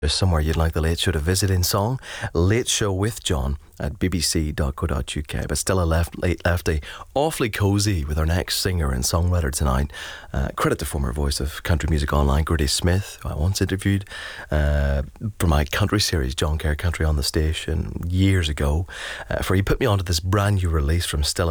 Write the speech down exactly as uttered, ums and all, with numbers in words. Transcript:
There's somewhere you'd like the Late Show to visit in song, Late Show with John at b b c dot co dot u k. But still a left, late lefty, awfully cosy with our next singer and songwriter tonight. Uh, credit to former voice of country music online, Gritty Smith, who I once interviewed uh, for my country series, John Kerr Country on the Station, years ago. Uh, for he put me onto this brand new release from Stella